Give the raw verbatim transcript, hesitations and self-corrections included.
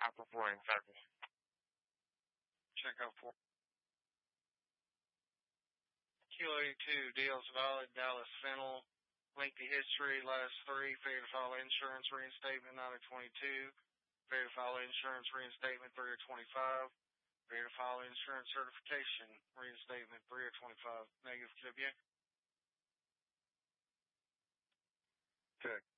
Outperforming circle. Check out for Kilo eighty-two, deals valid, Dallas Fennel. Lengthy history, last three, failure to file insurance reinstatement, nine of twenty-two. Failure to file insurance reinstatement, three of twenty-five. Failure to file insurance certification reinstatement, three of twenty-five. Negative, W. Check.